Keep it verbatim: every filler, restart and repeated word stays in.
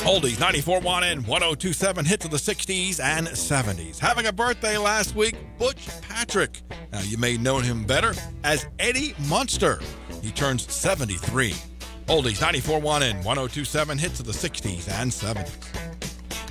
Oldies ninety-four point one and one oh two point seven hits of the sixties and seventies. Having a birthday last week, Butch Patrick. Now, you may know him better as Eddie Munster. He turns seventy-three. Oldies ninety-four point one and one oh two point seven hits of the sixties and seventies.